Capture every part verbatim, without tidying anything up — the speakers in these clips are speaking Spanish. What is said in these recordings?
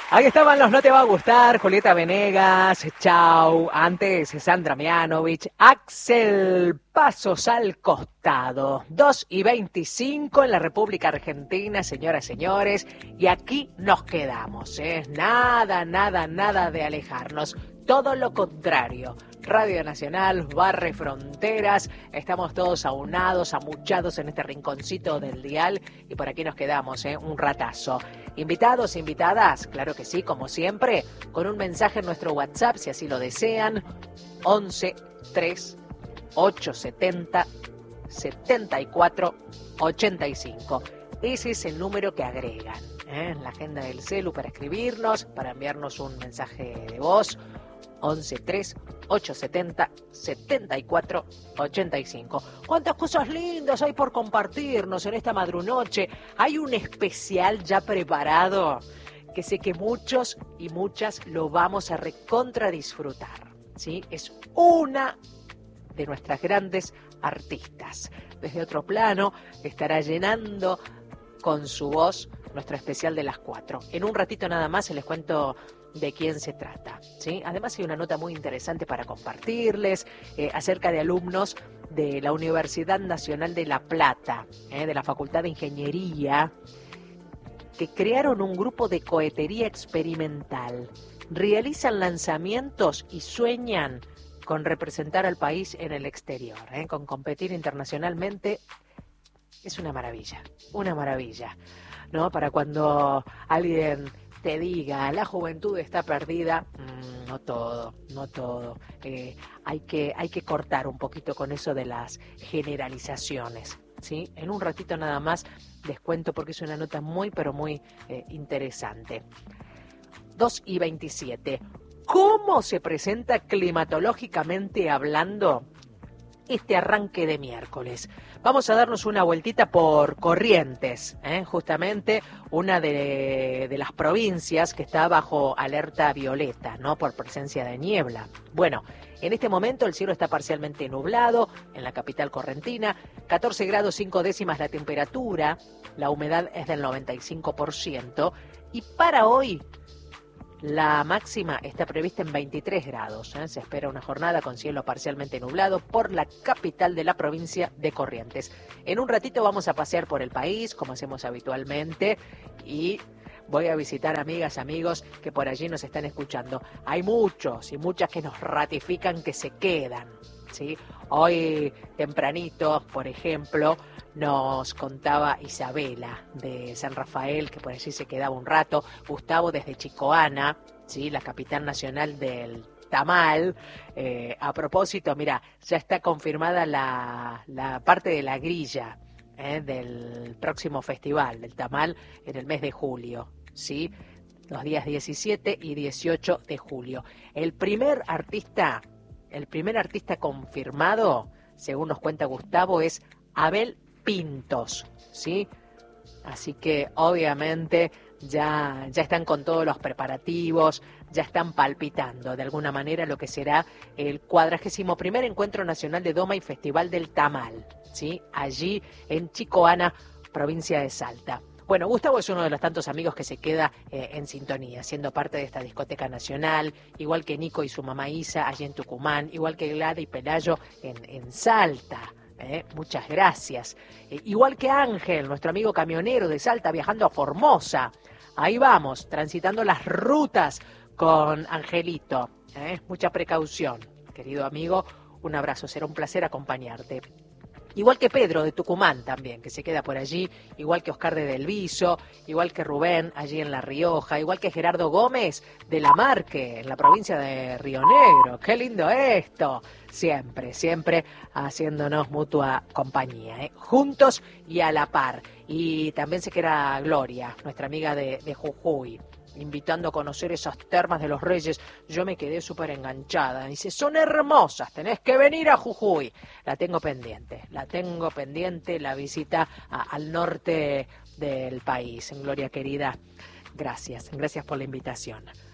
Ahí estaban los No Te Va a Gustar, Julieta Venegas, Chau, antes Sandra Mianovich, Axel Pasos al Costado, dos y veinticinco en la República Argentina, señoras y señores, y aquí nos quedamos, ¿eh? Nada, nada, nada de alejarnos, todo lo contrario. Radio Nacional barre fronteras, estamos todos aunados, amuchados en este rinconcito del dial y por aquí nos quedamos, ¿eh? Un ratazo. Invitados, invitadas, claro que sí, como siempre, con un mensaje en nuestro WhatsApp, si así lo desean, once tres ocho setenta setenta y cuatro ochenta y cinco. Ese es el número que agregan, ¿eh? En la agenda del celu para escribirnos, para enviarnos un mensaje de voz. once tres ocho setenta setenta y cuatro ochenta y cinco. ¿Cuántas cosas lindas hay por compartirnos en esta madrunoche? Hay un especial ya preparado que sé que muchos y muchas lo vamos a recontra disfrutar, ¿sí? Es una de nuestras grandes artistas. Desde otro plano estará llenando con su voz nuestro especial de las cuatro. En un ratito nada más se les cuento de quién se trata, ¿sí? Además hay una nota muy interesante para compartirles eh, acerca de alumnos de la Universidad Nacional de La Plata, eh, de la Facultad de Ingeniería, que crearon un grupo de cohetería experimental, realizan lanzamientos y sueñan con representar al país en el exterior, eh, con competir internacionalmente. Es una maravilla, una maravilla, ¿no? Para cuando alguien te diga, la juventud está perdida, mm, no todo, no todo. Eh, hay que, hay que cortar un poquito con eso de las generalizaciones, ¿sí? En un ratito nada más les cuento porque es una nota muy, pero muy eh, interesante. dos y veintisiete. ¿Cómo se presenta climatológicamente hablando este arranque de miércoles? Vamos a darnos una vueltita por Corrientes, ¿eh? Justamente una de, de las provincias que está bajo alerta violeta, ¿no? Por presencia de niebla. Bueno, en este momento el cielo está parcialmente nublado en la capital correntina, catorce grados cinco décimas la temperatura, la humedad es del noventa y cinco por ciento y para hoy la máxima está prevista en veintitrés grados. ¿eh? Se espera una jornada con cielo parcialmente nublado por la capital de la provincia de Corrientes. En un ratito vamos a pasear por el país, como hacemos habitualmente, y voy a visitar amigas, amigos que por allí nos están escuchando. Hay muchos y muchas que nos ratifican que se quedan, ¿sí? Hoy tempranito, por ejemplo, nos contaba Isabela de San Rafael, que por allí se quedaba un rato, Gustavo desde Chicoana, ¿sí? La capital nacional del tamal. Eh, a propósito, mira, ya está confirmada la, la parte de la grilla eh, del próximo festival del tamal en el mes de julio, ¿sí? Los días diecisiete y dieciocho de julio. El primer artista, el primer artista confirmado, según nos cuenta Gustavo, es Abel Pintos, ¿sí? Así que obviamente ya, ya están con todos los preparativos, ya están palpitando de alguna manera lo que será el cuadragésimo primer Encuentro Nacional de Doma y Festival del Tamal, ¿sí? Allí en Chicoana, provincia de Salta. Bueno, Gustavo es uno de los tantos amigos que se queda eh, en sintonía, siendo parte de esta discoteca nacional, igual que Nico y su mamá Isa allí en Tucumán, igual que Glada y Pelayo en, en Salta. Eh, muchas gracias. Eh, igual que Ángel, nuestro amigo camionero de Salta viajando a Formosa. Ahí vamos, transitando las rutas con Angelito. Eh, mucha precaución, querido amigo. Un abrazo, será un placer acompañarte. Igual que Pedro de Tucumán también, que se queda por allí, igual que Oscar de Delviso, igual que Rubén allí en La Rioja, igual que Gerardo Gómez de La Marque, en la provincia de Río Negro. ¡Qué lindo esto! Siempre, siempre haciéndonos mutua compañía, ¿eh? Juntos y a la par. Y también se queda Gloria, nuestra amiga de, de Jujuy, invitando a conocer esas termas de los Reyes. Yo me quedé súper enganchada. Dice, son hermosas, tenés que venir a Jujuy. La tengo pendiente, la tengo pendiente, la visita a, al norte del país. Gloria querida, gracias, gracias por la invitación.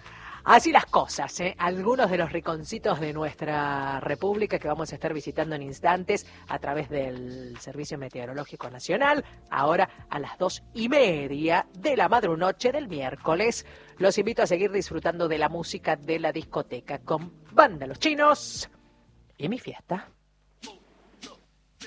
Así las cosas, ¿eh? Algunos de los rinconcitos de nuestra república que vamos a estar visitando en instantes a través del Servicio Meteorológico Nacional, ahora a las dos y media de la madrunoche del miércoles. Los invito a seguir disfrutando de la música de la discoteca con Banda Los Chinos y Mi Fiesta.